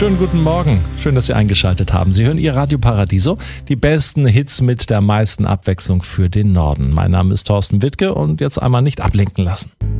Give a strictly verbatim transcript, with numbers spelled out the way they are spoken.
Schönen guten Morgen. Schön, dass Sie eingeschaltet haben. Sie hören Ihr Radio Paradiso. Die besten Hits mit der meisten Abwechslung für den Norden. Mein Name ist Thorsten Wittke und jetzt einmal nicht ablenken lassen.